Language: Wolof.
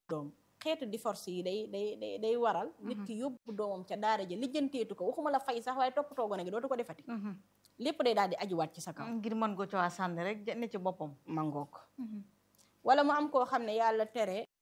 doom xeetu divorce yi day waral nit ki yóbbu doomam ca daara ja lijjanteetu ko waxuma la fay sax waaye toppatoo gone gi dootu ko defati lépp day daal di ajuwaat ci sa kaw ngir mën ko caa sànni rek ne ci boppam mangook wala mu am koo xam ne yàlla tere